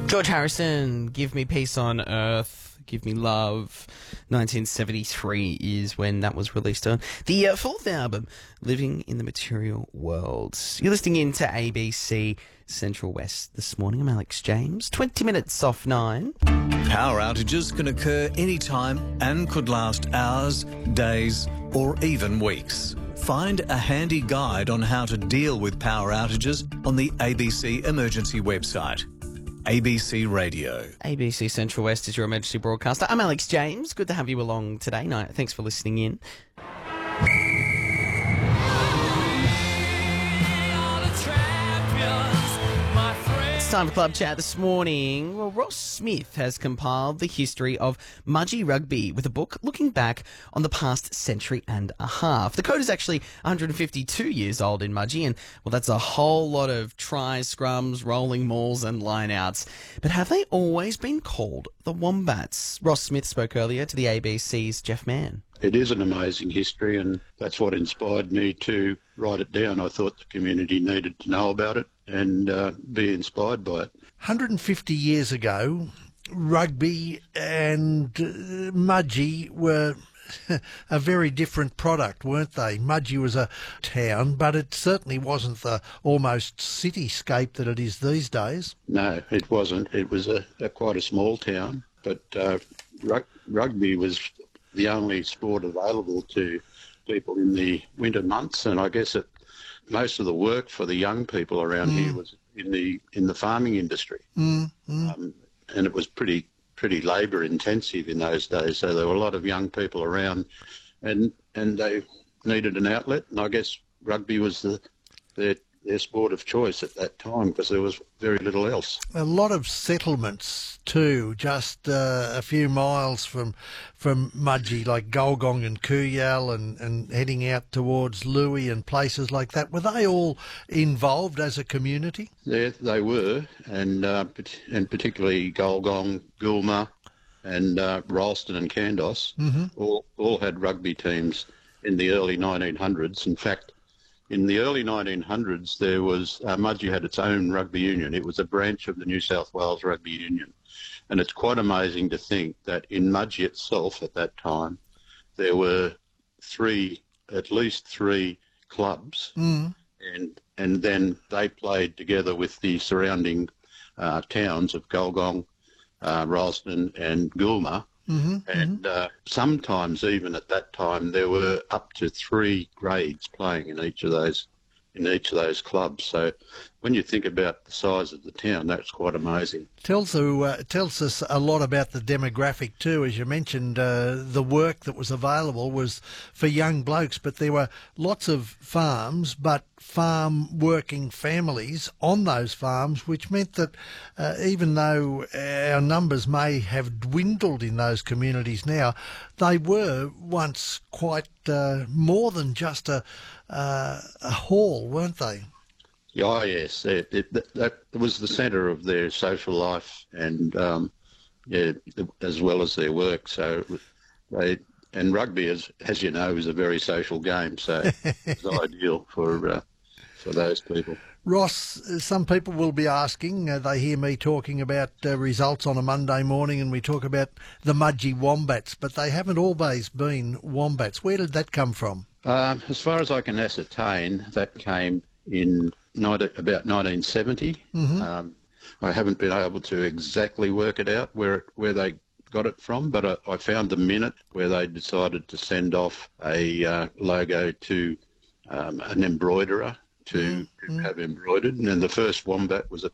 George Harrison, Give Me Peace on Earth, Give Me Love. 1973 is when that was released on the fourth album, Living in the Material World. You're listening in to ABC Central West this morning. I'm Alex James. 20 minutes off 9. Power outages can occur anytime and could last hours, days, or even weeks. Find a handy guide on how to deal with power outages on the ABC Emergency website. ABC Radio. ABC Central West is your emergency broadcaster. I'm Alex James. Good to have you along today. No, thanks for listening in. It's time for Club Chat this morning. Well, Ross Smith has compiled the history of Mudgee Rugby with a book looking back on the past century and a half. The code is actually 152 years old in Mudgee, and, well, that's a whole lot of tries, scrums, rolling mauls and line-outs. But have they always been called the Wombats? Ross Smith spoke earlier to the ABC's Jeff Mann. It is an amazing history, and that's what inspired me to write it down. I thought the community needed to know about it and be inspired by it. 150 years ago, rugby and Mudgee were a very different product, weren't they? Mudgee was a town, but it certainly wasn't the almost cityscape that it is these days. No, it wasn't. It was quite a small town, but rugby was the only sport available to people in the winter months, and I guess most of the work for the young people around here was in the farming industry, and it was pretty labour intensive in those days. So there were a lot of young people around, and they needed an outlet. And I guess rugby was their sport of choice at that time because there was very little else. A lot of settlements too, just a few miles from Mudgee, like Gulgong and Kooyal and heading out towards Louis and places like that. Were they all involved as a community? Yeah, they were, and particularly Gulgong, Goolma and Ralston and Kandos all had rugby teams in the early 1900s. In fact, in the early 1900s, there was Mudgee had its own rugby union. It was a branch of the New South Wales Rugby Union. And it's quite amazing to think that in Mudgee itself at that time, there were at least three clubs. And then they played together with the surrounding towns of Gulgong, Ralston and Goolma. And sometimes even at that time there were up to 3 grades playing in each of those clubs. So when you think about the size of the town, that's quite amazing. Tells us a lot about the demographic too. As you mentioned, the work that was available was for young blokes, but there were lots of farms, but farm working families on those farms, which meant that even though our numbers may have dwindled in those communities now, they were once quite more than just a hall, weren't they? Oh, yes. That was the centre of their social life and, as well as their work. So and rugby, as you know, is a very social game, so it's ideal for those people. Ross, some people will be asking, they hear me talking about results on a Monday morning and we talk about the Mudgee Wombats, but they haven't always been Wombats. Where did that come from? As far as I can ascertain, that came in about 1970. I haven't been able to exactly work it out where they got it from, but I found the minute where they decided to send off a logo to an embroiderer to have embroidered, and then the first wombat was a